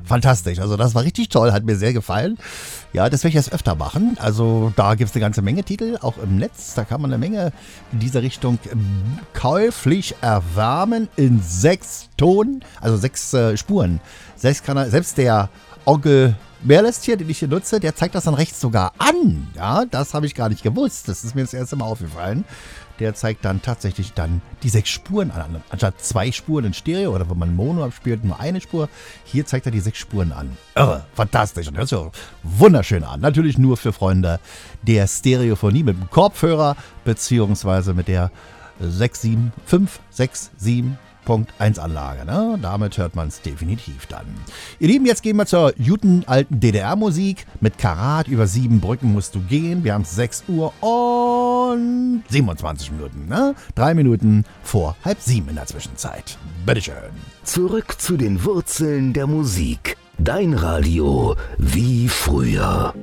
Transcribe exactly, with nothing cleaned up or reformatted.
fantastisch. Also das war richtig toll, hat mir sehr gefallen. Ja, das werde ich jetzt öfter machen. Also da gibt es eine ganze Menge Titel, auch im Netz. Da kann man eine Menge in dieser Richtung käuflich erwärmen in sechs Tonen, also sechs äh, Spuren. Sechs kann er, selbst der Onkel Merlest hier, den ich hier nutze, der zeigt das dann rechts sogar an. Ja, das habe ich gar nicht gewusst. Das ist mir das erste Mal aufgefallen. Der zeigt dann tatsächlich dann die sechs Spuren an. Anstatt zwei Spuren in Stereo oder wenn man Mono abspielt, nur eine Spur. Hier zeigt er die sechs Spuren an. Irre, fantastisch. Und hört sich auch wunderschön an. Natürlich nur für Freunde der Stereophonie mit dem Kopfhörer beziehungsweise mit der sechs sieben fünf sechs sieben Punkt eins Anlage, ne? Damit hört man es definitiv dann. Ihr Lieben, jetzt gehen wir zur guten alten D D R-Musik. Mit Karat über sieben Brücken musst du gehen. Wir haben sechs Uhr und siebenundzwanzig Minuten, ne? Drei Minuten vor halb sieben in der Zwischenzeit. Bitteschön. Zurück zu den Wurzeln der Musik. Dein Radio wie früher.